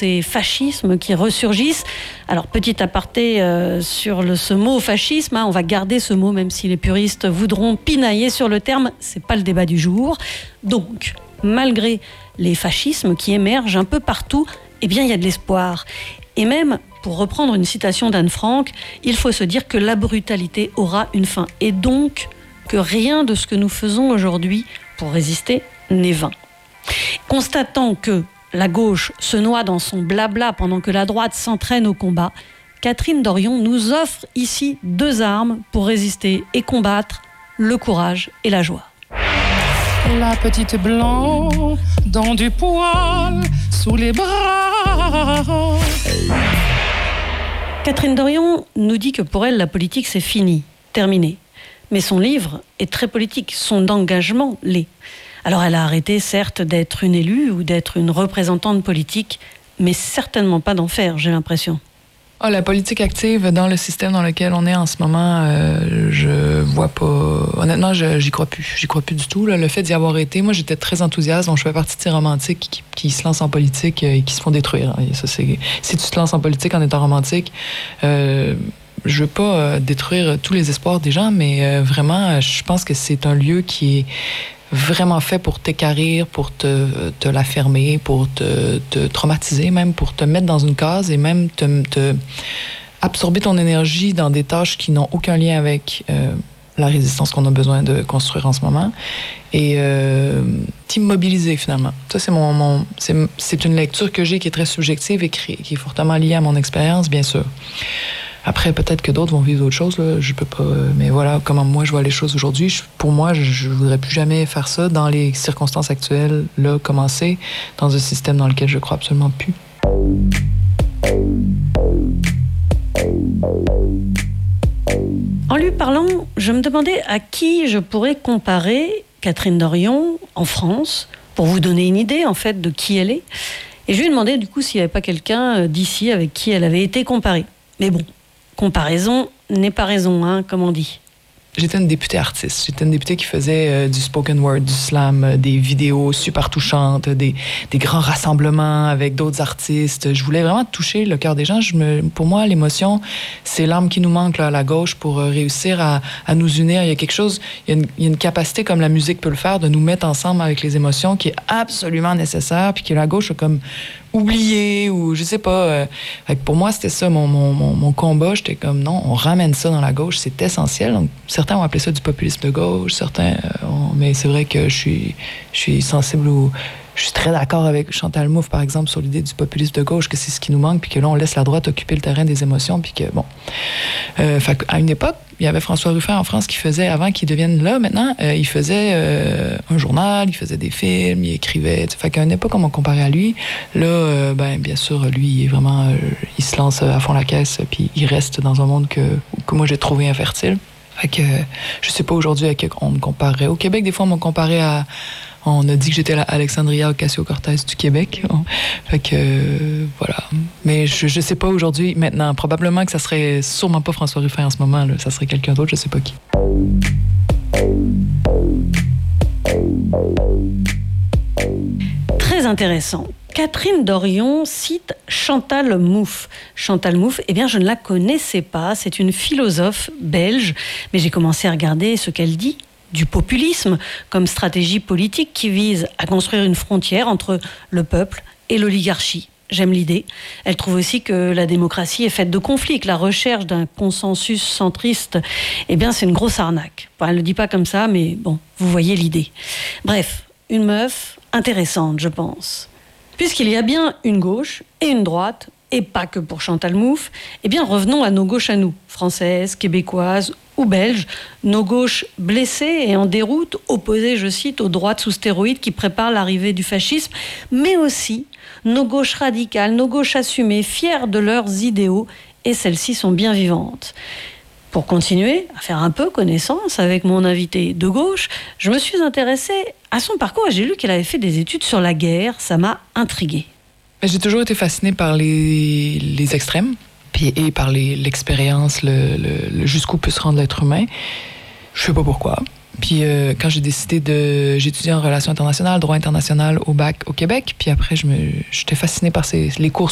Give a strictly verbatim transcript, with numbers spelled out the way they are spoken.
ces fascismes qui ressurgissent. Alors, petit aparté euh, sur le, ce mot fascisme, hein, on va garder ce mot même si les puristes voudront pinailler sur le terme, c'est pas le débat du jour. Donc, malgré les fascismes qui émergent un peu partout, eh bien, il y a de l'espoir. Et même, pour reprendre une citation d'Anne Frank, il faut se dire que la brutalité aura une fin. Et donc, que rien de ce que nous faisons aujourd'hui pour résister n'est vain. Constatant que la gauche se noie dans son blabla pendant que la droite s'entraîne au combat, Catherine Dorion nous offre ici deux armes pour résister et combattre, le courage et la joie. La petite blonde dans du poil sous les bras. Catherine Dorion nous dit que pour elle, la politique, c'est fini, terminé. Mais son livre est très politique, son engagement l'est. Alors elle a arrêté, certes, d'être une élue ou d'être une représentante politique, mais certainement pas d'en faire, j'ai l'impression. Oh, la politique active dans le système dans lequel on est en ce moment, euh, je vois pas... Honnêtement, je, j'y crois plus. J'y crois plus du tout. Là. Le fait d'y avoir été, moi, j'étais très enthousiaste. Donc, je fais partie de ces romantiques qui, qui se lancent en politique et qui se font détruire. Et ça, c'est... Si tu te lances en politique en étant romantique, euh, je veux pas euh, détruire tous les espoirs des gens, mais euh, vraiment, je pense que c'est un lieu qui est vraiment fait pour t'équarrir, pour te, te la fermer, pour te, te traumatiser même, pour te mettre dans une case et même te, te absorber ton énergie dans des tâches qui n'ont aucun lien avec euh, la résistance qu'on a besoin de construire en ce moment et euh, t'immobiliser finalement. Ça, c'est, mon, mon, c'est, c'est une lecture que j'ai qui est très subjective et qui, qui est fortement liée à mon expérience, bien sûr. Après, peut-être que d'autres vont vivre autre chose, là. Je peux pas... Mais voilà, comment moi je vois les choses aujourd'hui. Je, pour moi, je ne voudrais plus jamais faire ça dans les circonstances actuelles, là, commencer dans un système dans lequel je crois absolument plus. En lui parlant, je me demandais à qui je pourrais comparer Catherine Dorion en France, pour vous donner une idée, en fait, de qui elle est. Et je lui ai demandé, du coup, s'il n'y avait pas quelqu'un d'ici avec qui elle avait été comparée. Mais bon, comparaison n'est pas raison, hein, comme on dit. J'étais une députée artiste. J'étais une députée qui faisait euh, du spoken word, du slam, euh, des vidéos super touchantes, des, des grands rassemblements avec d'autres artistes. Je voulais vraiment toucher le cœur des gens. Je me, pour moi, l'émotion, c'est l'arme qui nous manque là, à la gauche pour euh, réussir à, à nous unir. Il y a quelque chose, il y a, une, il y a une capacité, comme la musique peut le faire, de nous mettre ensemble avec les émotions qui est absolument nécessaire, puis que la gauche a comme oublié ou je sais pas. Euh, fait que pour moi, c'était ça mon, mon, mon, mon combat. J'étais comme non, on ramène ça dans la gauche, c'est essentiel. Donc, certains ont appelé ça du populisme de gauche, certains euh, ont, mais c'est vrai que je suis, je suis sensible au... Je suis très d'accord avec Chantal Mouffe, par exemple, sur l'idée du populisme de gauche, que c'est ce qui nous manque, puis que là, on laisse la droite occuper le terrain des émotions, puis que, bon... Euh, fait à une époque, il y avait François Ruffin en France qui faisait, avant qu'il devienne là, maintenant, euh, il faisait euh, un journal, il faisait des films, il écrivait... Fait qu'à une époque, on m'a comparé à lui. Là, euh, ben, bien sûr, lui, il est vraiment... Euh, il se lance à fond la caisse, puis il reste dans un monde que, que moi, j'ai trouvé infertile. Fait que, je sais pas aujourd'hui à qui on me comparerait. Au Québec, des fois, on m'a comparé à... On a dit que j'étais la Alexandria Ocasio-Cortez du Québec. Fait que, euh, voilà. Mais je, je sais pas aujourd'hui, maintenant. Probablement que ça serait sûrement pas François Ruffin en ce moment. Là. Ça serait quelqu'un d'autre, je sais pas qui. Très intéressant. Catherine Dorion cite Chantal Mouffe. Chantal Mouffe, eh bien, je ne la connaissais pas. C'est une philosophe belge. Mais j'ai commencé à regarder ce qu'elle dit du populisme comme stratégie politique qui vise à construire une frontière entre le peuple et l'oligarchie. J'aime l'idée. Elle trouve aussi que la démocratie est faite de conflits, que la recherche d'un consensus centriste, eh bien, c'est une grosse arnaque. Bon, elle ne le dit pas comme ça, mais bon, vous voyez l'idée. Bref, une meuf intéressante, je pense. Puisqu'il y a bien une gauche et une droite, et pas que pour Chantal Mouffe, eh bien, revenons à nos gauches à nous, françaises, québécoises ou belges, nos gauches blessées et en déroute, opposées, je cite, aux droites sous stéroïdes qui préparent l'arrivée du fascisme, mais aussi nos gauches radicales, nos gauches assumées, fières de leurs idéaux, et celles-ci sont bien vivantes. Pour continuer à faire un peu connaissance avec mon invité de gauche, je me suis intéressée à son parcours et j'ai lu qu'elle avait fait des études sur la guerre. Ça m'a intriguée. J'ai toujours été fascinée par les, les extrêmes. Puis, et par les, l'expérience, le, le, le jusqu'où peut se rendre l'être humain. Je sais pas pourquoi. Puis euh, quand j'ai décidé de... J'ai étudié en relations internationales, droit international au bac au Québec. Puis après, je me, j'étais fascinée par ces, les cours